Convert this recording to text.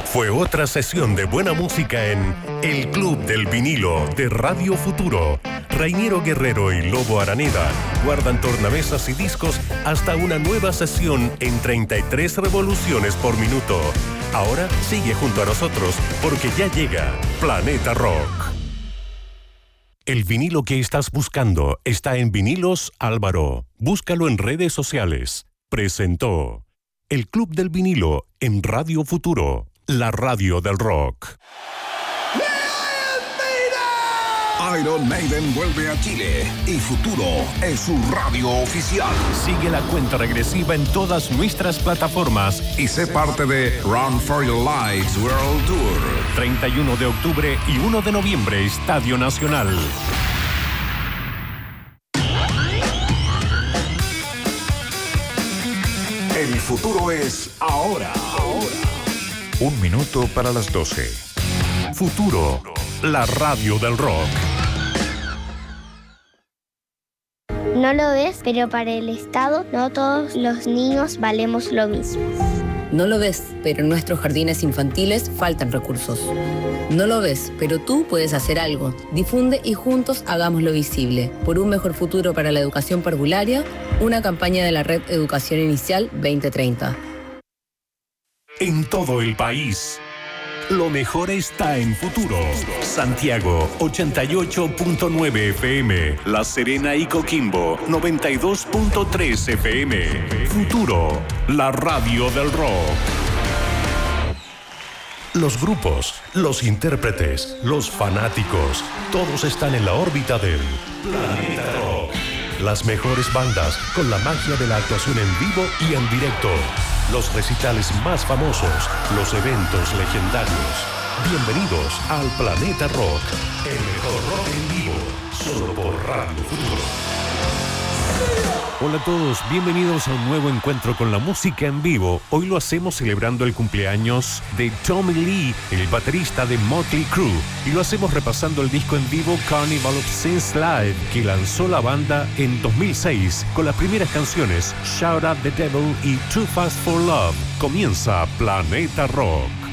Fue otra sesión de buena música en El Club del Vinilo de Radio Futuro. Reiniero Guerrero y Lobo Araneda guardan tornamesas y discos hasta una nueva sesión en 33 revoluciones por minuto. Ahora sigue junto a nosotros porque ya llega Planeta Rock. El vinilo que estás buscando está en Vinilos Álvaro. Búscalo en redes sociales. Presentó El Club del Vinilo en Radio Futuro, la radio del rock. Iron Maiden vuelve a Chile y Futuro es su radio oficial. Sigue la cuenta regresiva en todas nuestras plataformas Y sé parte de Run for Your Lives World Tour. 31 de octubre y 1 de noviembre, Estadio Nacional. El futuro es ahora. 1 minuto para las 12. Futuro, la radio del rock. No lo ves, pero para el Estado no todos los niños valemos lo mismo. No lo ves, pero en nuestros jardines infantiles faltan recursos. No lo ves, pero tú puedes hacer algo. Difunde y juntos hagámoslo visible. Por un mejor futuro para la educación parvularia, una campaña de la Red Educación Inicial 2030. En todo el país, lo mejor está en Futuro. Santiago, 88.9 FM. La Serena y Coquimbo, 92.3 FM. Futuro, la radio del rock. Los grupos, los intérpretes, los fanáticos, todos están en la órbita del Planeta Rock. Las mejores bandas con la magia de la actuación en vivo y en directo. Los recitales más famosos, los eventos legendarios. Bienvenidos al Planeta Rock, el mejor rock en vivo, solo por Radio Futuro. Hola a todos, bienvenidos a un nuevo encuentro con la música en vivo. Hoy lo hacemos celebrando el cumpleaños de Tommy Lee, el baterista de Motley Crue. Y lo hacemos repasando el disco en vivo Carnival of Sins Live, que lanzó la banda en 2006 con las primeras canciones Shout at the Devil y Too Fast for Love. Comienza Planeta Rock.